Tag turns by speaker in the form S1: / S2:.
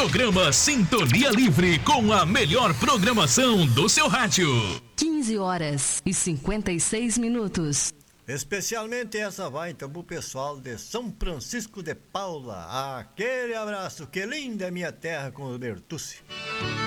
S1: Programa Sintonia Livre com a melhor programação do seu rádio.
S2: 15h56.
S3: Especialmente essa vai então pro pessoal de São Francisco de Paula. Aquele abraço, que linda é minha terra com o Bertucci.